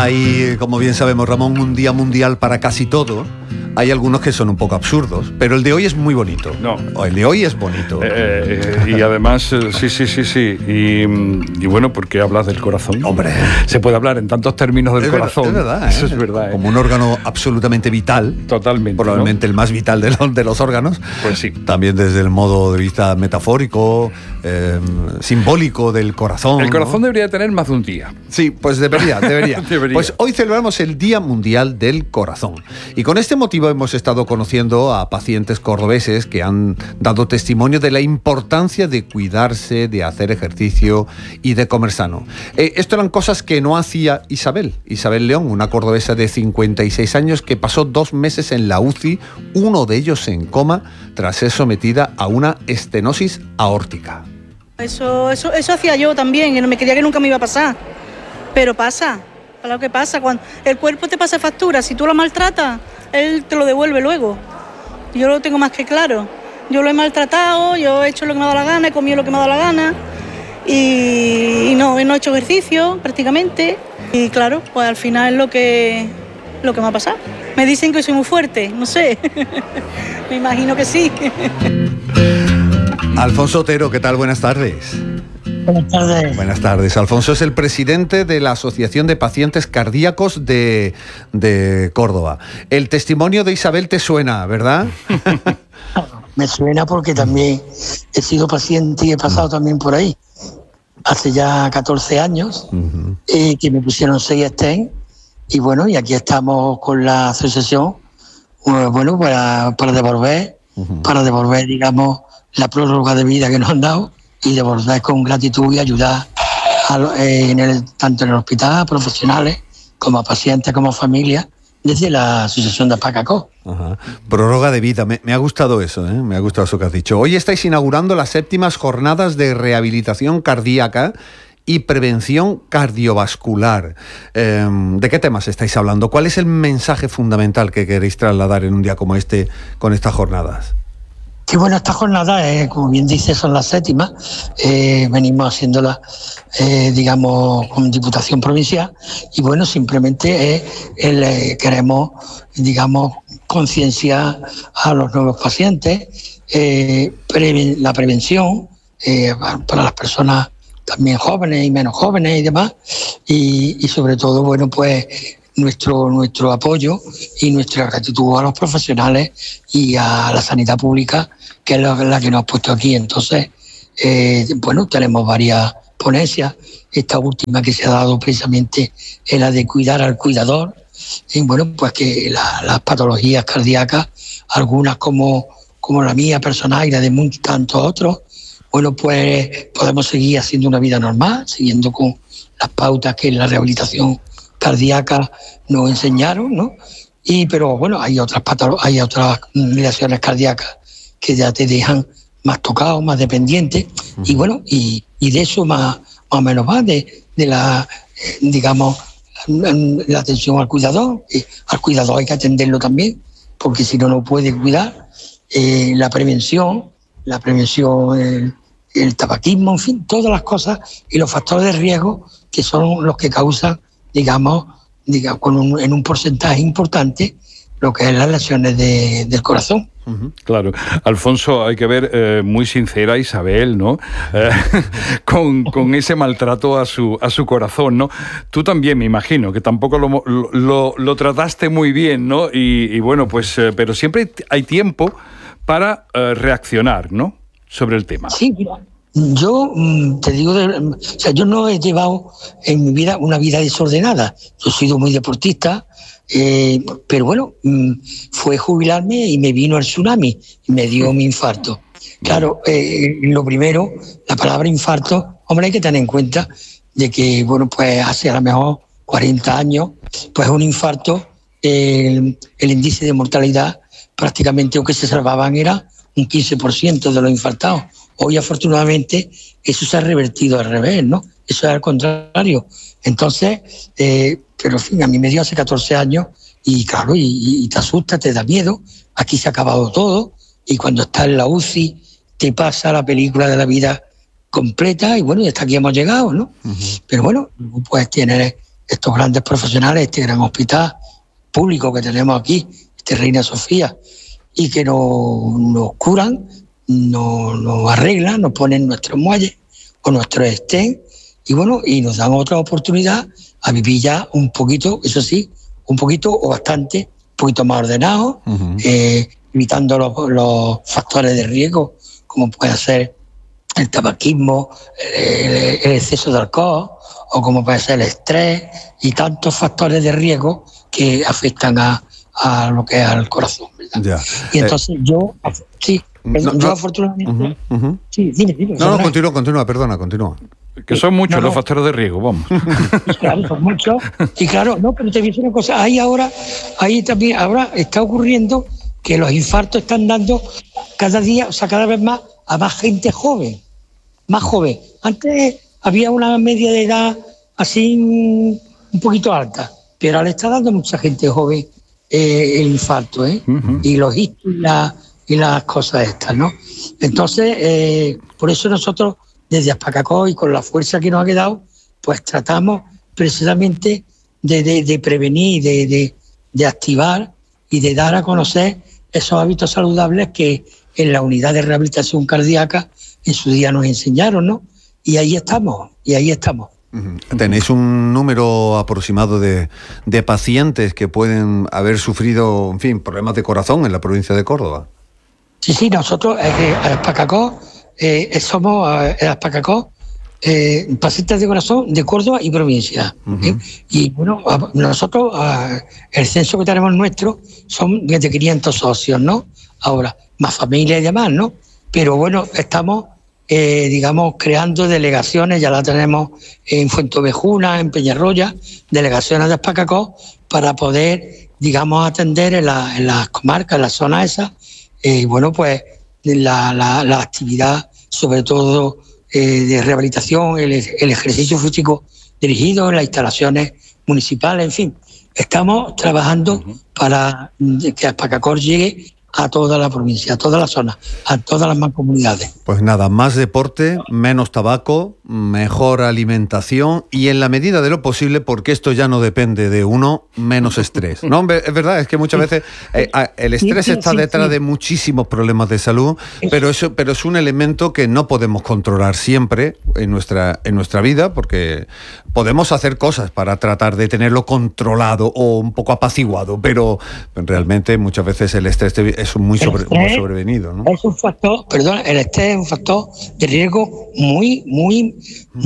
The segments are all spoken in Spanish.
Hay, como bien sabemos, Ramón, un día mundial para casi todo. Hay algunos que son un poco absurdos, pero el de hoy es muy bonito. No. El de hoy es bonito. Y además, sí. Y bueno, ¿por qué hablas del corazón? Hombre. Se puede hablar en tantos términos del corazón. Es verdad, Eso es verdad. Como un órgano absolutamente vital. Totalmente. Probablemente, ¿no?, el más vital de los órganos. Pues sí. También desde el modo de vista metafórico, simbólico del corazón. El corazón, ¿no?, debería tener más de un día. Sí, pues debería. Pues hoy celebramos el Día Mundial del Corazón. Y con este motivo hemos estado conociendo a pacientes cordobeses que han dado testimonio de la importancia de cuidarse, de hacer ejercicio y de comer sano. Esto eran cosas que no hacía Isabel León, una cordobesa de 56 años que pasó 2 meses en la UCI, uno de ellos en coma, tras ser sometida a una estenosis aórtica. Eso hacía yo también, que no me creía que nunca me iba a pasar, pero pasa. Claro que pasa, cuando el cuerpo te pasa factura, si tú lo maltratas, él te lo devuelve luego. Yo lo tengo más que claro. Yo lo he maltratado, yo he hecho lo que me ha dado la gana, he comido lo que me ha dado la gana y no he hecho ejercicio prácticamente. Y claro, pues al final es lo que me ha pasado. Me dicen que soy muy fuerte, no sé, me imagino que sí. Alfonso Otero, ¿qué tal? Buenas tardes. Buenas tardes. Buenas tardes. Alfonso es el presidente de la Asociación de Pacientes Cardíacos de Córdoba. El testimonio de Isabel te suena, ¿verdad? Me suena porque también he sido paciente y he pasado también por ahí. Hace ya 14 años que me pusieron 6 stents y bueno, y aquí estamos con la asociación, bueno, para devolver, digamos, la prórroga de vida que nos han dado y devolver con gratitud y ayudar tanto en el hospital, a profesionales, como a pacientes, como a familias, desde la asociación de Pacacó. Ajá. Prórroga de vida, me ha gustado eso, me ha gustado eso que has dicho. Hoy estáis inaugurando las 7ª jornadas de rehabilitación cardíaca y prevención cardiovascular. ¿De qué temas estáis hablando? ¿Cuál es el mensaje fundamental que queréis trasladar en un día como este con estas jornadas? Sí, bueno, estas jornadas, como bien dice, son las 7ª. Venimos haciéndolas, digamos, con Diputación Provincial. Y bueno, simplemente queremos, digamos, concienciar a los nuevos pacientes, la prevención para las personas también jóvenes y menos jóvenes y demás. Y sobre todo, bueno, pues nuestro apoyo y nuestra gratitud a los profesionales y a la sanidad pública, que es la que nos ha puesto aquí. Entonces, bueno, tenemos varias ponencias. Esta última que se ha dado precisamente es la de cuidar al cuidador. Y bueno, pues que las patologías cardíacas, algunas como la mía personal y la de tantos otros, bueno, pues podemos seguir haciendo una vida normal, siguiendo con las pautas que en la rehabilitación cardíaca nos enseñaron, ¿no? Pero bueno, hay otras lesiones cardíacas que ya te dejan más tocado, más dependiente, y bueno, y de eso más o menos va, de la, digamos, la atención al cuidador. Al cuidador hay que atenderlo también, porque si no puede cuidar. La prevención, el tabaquismo, en fin, todas las cosas y los factores de riesgo que son los que causan, digamos en un porcentaje importante, lo que es las lesiones del corazón. Claro. Alfonso, hay que ver muy sincera Isabel, ¿no? Con ese maltrato a su corazón, ¿no? Tú también, me imagino, que tampoco lo trataste muy bien, ¿no? Y bueno, pues, pero siempre hay tiempo para reaccionar, ¿no?, sobre el tema. Sí, mira, yo te digo, yo no he llevado en mi vida una vida desordenada. Yo he sido muy deportista, pero bueno, fue jubilarme y me vino el tsunami y me dio mi infarto. Claro, lo primero, la palabra infarto, hombre, hay que tener en cuenta de que, bueno, pues hace a lo mejor 40 años, pues un infarto, el índice de mortalidad prácticamente, aunque se salvaban, era un 15% de los infartados. Hoy, afortunadamente, eso se ha revertido al revés, ¿no? Eso es al contrario. Entonces, pero en fin, a mí me dio hace 14 años y claro, y te asusta, te da miedo. Aquí se ha acabado todo y cuando estás en la UCI te pasa la película de la vida completa y bueno, y hasta aquí hemos llegado, ¿no? Pero bueno, pues tienes estos grandes profesionales, este gran hospital público que tenemos aquí, este Reina Sofía, y que nos curan, nos arreglan, nos ponen nuestros muelles o nuestros estén, y bueno, y nos dan otra oportunidad a vivir ya un poquito, eso sí, un poquito o bastante, un poquito más ordenado, evitando los factores de riesgo, como puede ser el tabaquismo, el exceso de alcohol, o como puede ser el estrés y tantos factores de riesgo que afectan a lo que es al corazón, ¿verdad? Y entonces yo afortunadamente... Sí, dime. No, continúa, perdona, continúa. Que son muchos los factores de riesgo, vamos. Claro, son muchos. Y claro, pero te voy a decir una cosa, ahí también ahora está ocurriendo que los infartos están dando cada día, o sea, cada vez más a más gente joven, más joven. Antes había una media de edad así un poquito alta, pero ahora le está dando mucha gente joven el infarto, y los ictus y las cosas estas, ¿no? Entonces, por eso nosotros, desde Aspacacó y con la fuerza que nos ha quedado, pues tratamos precisamente de prevenir, de activar y de dar a conocer esos hábitos saludables que en la unidad de rehabilitación cardíaca en su día nos enseñaron, ¿no? Y ahí estamos. ¿Tenéis un número aproximado de pacientes que pueden haber sufrido, en fin, problemas de corazón en la provincia de Córdoba? Sí, nosotros en Aspacacó somos pacientes de corazón de Córdoba y provincia. Y bueno, nosotros, el censo que tenemos nuestro son de 500 socios, ¿no? Ahora, más familia y demás, ¿no? Pero bueno, estamos, creando delegaciones, ya la tenemos en Fuentovejuna, en Peñarroya, delegaciones de Aspacacó, para poder, atender en las comarcas, en las zonas esas, bueno, pues la actividad, sobre todo de rehabilitación, el ejercicio físico dirigido en las instalaciones municipales, en fin. Estamos trabajando para que Aspacacó llegue a toda la provincia, a toda la zona, a todas las mancomunidades. Pues nada, más deporte, menos tabaco, mejor alimentación y en la medida de lo posible, porque esto ya no depende de uno, menos estrés. No, hombre, es verdad, es que muchas veces el estrés está detrás de muchísimos problemas de salud, pero es un elemento que no podemos controlar siempre en nuestra vida, porque podemos hacer cosas para tratar de tenerlo controlado o un poco apaciguado, pero realmente muchas veces el estrés es muy sobrevenido, ¿no? Es un factor, el estrés es un factor de riesgo muy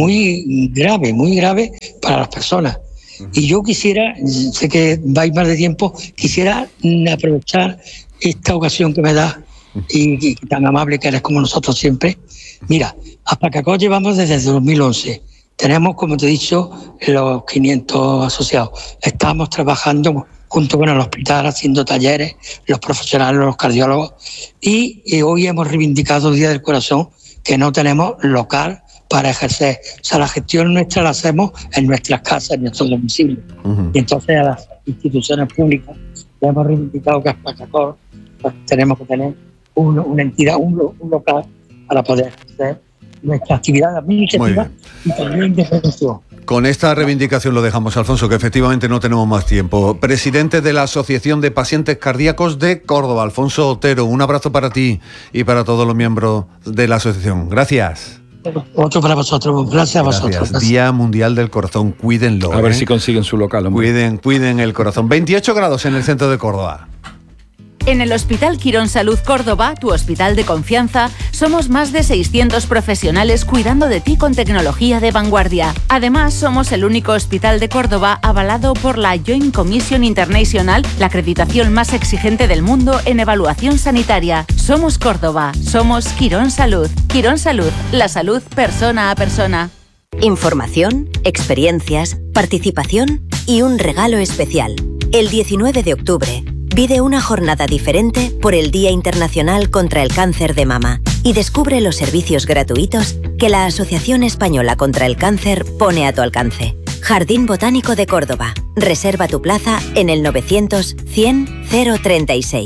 grave para las personas. Y yo quisiera, sé que vais más de tiempo, quisiera aprovechar esta ocasión que me da y tan amable que eres como nosotros siempre. Mira, Aspacacó llevamos desde el 2011. Tenemos, como te he dicho, los 500 asociados. Estamos trabajando junto con el hospital, haciendo talleres, los profesionales, los cardiólogos, y hoy hemos reivindicado el Día del Corazón, que no tenemos local para ejercer. O sea, la gestión nuestra la hacemos en nuestras casas, en nuestros domicilios. Y entonces a las instituciones públicas le hemos reivindicado que Aspacacó pues, tenemos que tener una entidad, un local para poder ejercer nuestra actividad administrativa y también de prevención. Con esta reivindicación lo dejamos, Alfonso, que efectivamente no tenemos más tiempo. Presidente de la Asociación de Pacientes Cardíacos de Córdoba, Alfonso Otero, un abrazo para ti y para todos los miembros de la asociación. Gracias. Otro para vosotros, gracias a vosotros. Gracias. Día Mundial del Corazón, cuídenlo. A ver si consiguen su local, hombre. Cuiden el corazón. 28 grados en el centro de Córdoba. En el Hospital Quirón Salud Córdoba, tu hospital de confianza, somos más de 600 profesionales cuidando de ti con tecnología de vanguardia. Además, somos el único hospital de Córdoba avalado por la Joint Commission International, la acreditación más exigente del mundo en evaluación sanitaria. Somos Córdoba, somos Quirón Salud. Quirón Salud, la salud persona a persona. Información, experiencias, participación y un regalo especial. El 19 de octubre, pide una jornada diferente por el Día Internacional contra el Cáncer de Mama y descubre los servicios gratuitos que la Asociación Española contra el Cáncer pone a tu alcance. Jardín Botánico de Córdoba. Reserva tu plaza en el 900 100 036.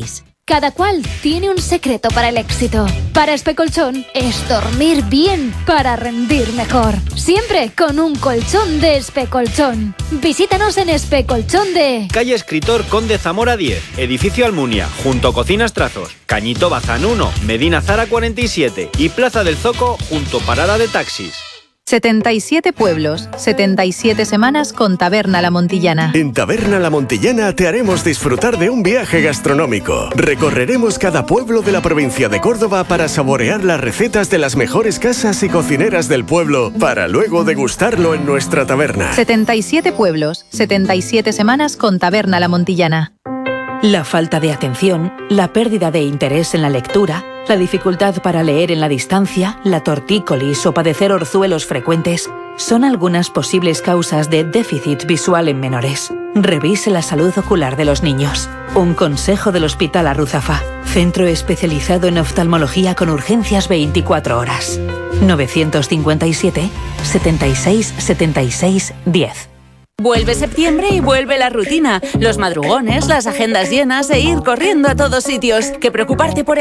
Cada cual tiene un secreto para el éxito. Para Especolchón es dormir bien para rendir mejor. Siempre con un colchón de Especolchón. Visítanos en Especolchón de... Calle Escritor Conde Zamora 10, Edificio Almunia, junto a Cocinas Trazos, Cañito Bazán 1, Medina Zara 47 y Plaza del Zoco, junto Parada de Taxis. 77 pueblos, 77 semanas con Taberna La Montillana. En Taberna La Montillana te haremos disfrutar de un viaje gastronómico. Recorreremos cada pueblo de la provincia de Córdoba para saborear las recetas de las mejores casas y cocineras del pueblo, para luego degustarlo en nuestra taberna. 77 pueblos, 77 semanas con Taberna La Montillana. La falta de atención, la pérdida de interés en la lectura, la dificultad para leer en la distancia, la tortícolis o padecer orzuelos frecuentes son algunas posibles causas de déficit visual en menores. Revise la salud ocular de los niños. Un consejo del Hospital Arruzafa, centro especializado en oftalmología con urgencias 24 horas. 957 76 76 10. Vuelve septiembre y vuelve la rutina, los madrugones, las agendas llenas e ir corriendo a todos sitios. Que preocuparte por el